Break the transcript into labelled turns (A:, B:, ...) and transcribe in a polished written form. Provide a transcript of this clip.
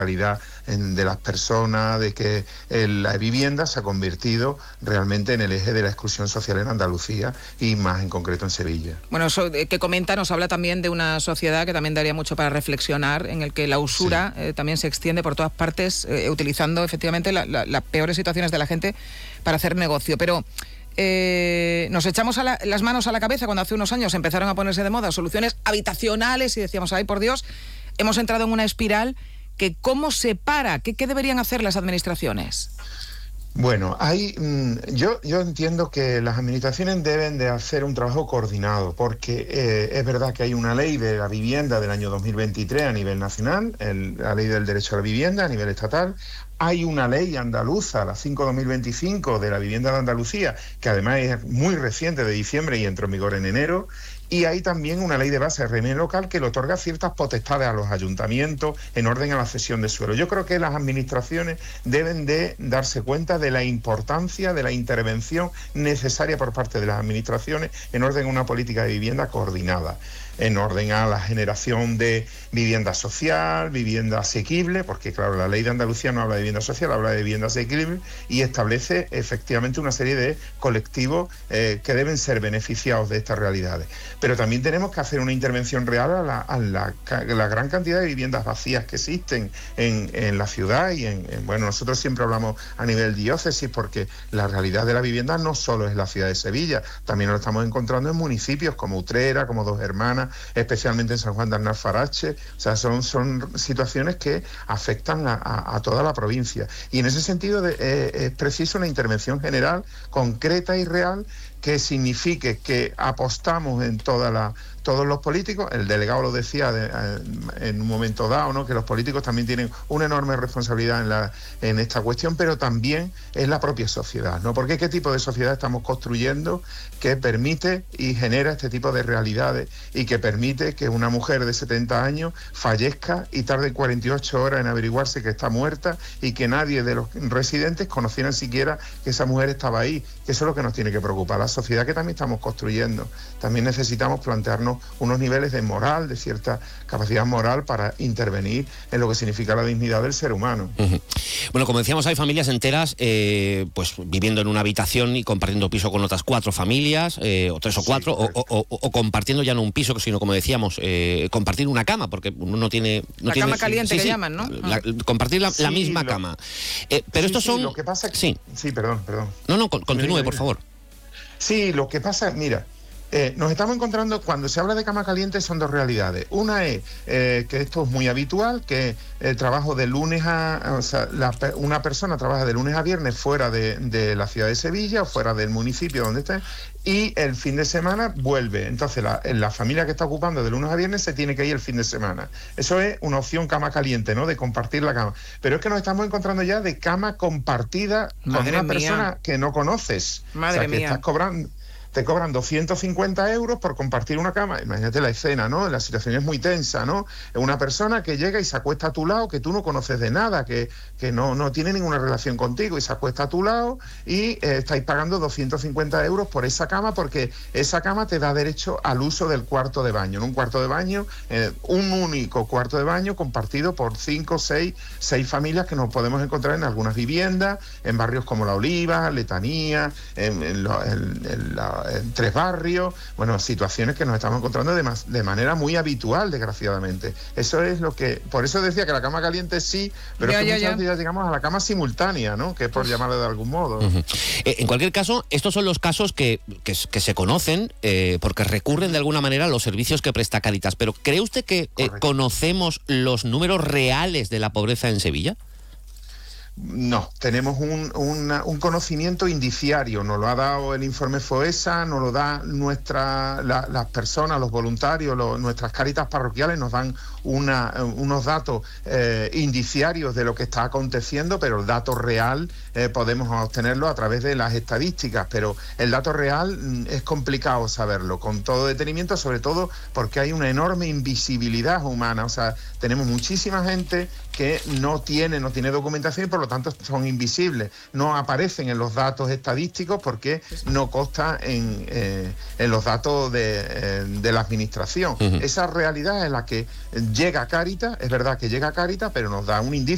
A: realidad de las personas, de que la vivienda se ha convertido realmente en el eje de la exclusión social en Andalucía y más en concreto en Sevilla.
B: Bueno, eso que comenta nos habla también de una sociedad que también daría mucho para reflexionar, en el que la usura también se extiende por todas partes, utilizando efectivamente las peores situaciones de la gente para hacer negocio. Pero nos echamos las manos a la cabeza cuando hace unos años empezaron a ponerse de moda soluciones habitacionales y decíamos, ay, por Dios, hemos entrado en una espiral que ¿cómo se para? ¿Qué deberían hacer las administraciones?
A: Bueno, yo entiendo que las administraciones deben de hacer un trabajo coordinado, porque es verdad que hay una ley de la vivienda del año 2023 a nivel nacional, la ley del derecho a la vivienda a nivel estatal. Hay una ley andaluza, la 5/2025 de la vivienda de Andalucía, que además es muy reciente, de diciembre, y entró en vigor en enero. Y hay también una ley de base de régimen local que le otorga ciertas potestades a los ayuntamientos en orden a la cesión de suelo. Yo creo que las administraciones deben de darse cuenta de la importancia de la intervención necesaria por parte de las administraciones en orden a una política de vivienda coordinada, en orden a la generación de vivienda social, vivienda asequible, porque claro, la ley de Andalucía no habla de vivienda social, habla de vivienda asequible y establece efectivamente una serie de colectivos que deben ser beneficiados de estas realidades. Pero también tenemos que hacer una intervención real a la gran cantidad de viviendas vacías que existen en la ciudad y bueno, nosotros siempre hablamos a nivel diócesis porque la realidad de la vivienda no solo es la ciudad de Sevilla, también lo estamos encontrando en municipios como Utrera, como Dos Hermanas, especialmente en San Juan de Alnalfarache. O sea, son situaciones que afectan a toda la provincia. Y en ese sentido es preciso una intervención general, concreta y real, que signifique que apostamos en todos los políticos. El delegado lo decía en un momento dado, ¿no?, que los políticos también tienen una enorme responsabilidad en esta cuestión, pero también es la propia sociedad, ¿no? Porque ¿qué tipo de sociedad estamos construyendo que permite y genera este tipo de realidades y que permite que una mujer de 70 años fallezca y tarde 48 horas en averiguarse que está muerta y que nadie de los residentes conocieran siquiera que esa mujer estaba ahí? Que eso es lo que nos tiene que preocupar. La sociedad que también estamos construyendo. También necesitamos plantearnos unos niveles de moral, de cierta capacidad moral para intervenir en lo que significa la dignidad del ser humano.
C: Uh-huh. Bueno, como decíamos, hay familias enteras pues viviendo en una habitación y compartiendo piso con otras 4 familias, o 3 o 4, o compartiendo ya no un piso, sino, como decíamos, compartir una cama, porque uno no tiene...
B: La cama caliente que llaman, ¿no?
C: Compartir la misma cama. Pero estos son...
A: Lo que pasa es que... Sí, perdón.
C: No, continúe, por favor.
A: Sí, lo que pasa, mira, nos estamos encontrando, cuando se habla de cama caliente, son 2 realidades. Una es que esto es muy habitual, que el trabajo de lunes una persona trabaja de lunes a viernes fuera de la ciudad de Sevilla o fuera del municipio donde esté, y el fin de semana vuelve. Entonces la familia que está ocupando de lunes a viernes se tiene que ir el fin de semana. Eso es una opción cama caliente, ¿no?, de compartir la cama. Pero es que nos estamos encontrando ya de cama compartida con una persona que no conoces.
B: Madre mía.
A: Te cobran 250 euros por compartir una cama. Imagínate la escena, ¿no? La situación es muy tensa, ¿no? Una persona que llega y se acuesta a tu lado, que tú no conoces de nada, que no tiene ninguna relación contigo, y se acuesta a tu lado y estáis pagando 250 euros por esa cama, porque esa cama te da derecho al uso del cuarto de baño. En un cuarto de baño, un único cuarto de baño compartido por 5, 6 familias que nos podemos encontrar en algunas viviendas, en barrios como La Oliva, Letanía, en Tres Barrios. Bueno, situaciones que nos estamos encontrando de manera muy habitual, desgraciadamente. Eso es lo que... Por eso decía que la cama caliente sí, pero muchas veces ya llegamos a la cama simultánea, ¿no?, que es por llamarlo de algún modo.
C: Uh-huh. En cualquier caso, estos son los casos que se conocen porque recurren de alguna manera a los servicios que presta Cáritas. Pero ¿cree usted que conocemos los números reales de la pobreza en Sevilla?
A: No, tenemos un conocimiento indiciario. Nos lo ha dado el informe FOESA, nos lo da las personas, los voluntarios, nuestras Cáritas parroquiales nos dan unos datos indiciarios de lo que está aconteciendo, pero el dato real podemos obtenerlo a través de las estadísticas, pero el dato real es complicado saberlo con todo detenimiento, sobre todo porque hay una enorme invisibilidad humana. O sea, tenemos muchísima gente que no tiene documentación y por lo tanto son invisibles, no aparecen en los datos estadísticos porque no consta en los datos de la administración. Uh-huh. Esa realidad es la que llega a Cáritas, es verdad que llega a Cáritas, pero nos da un indicio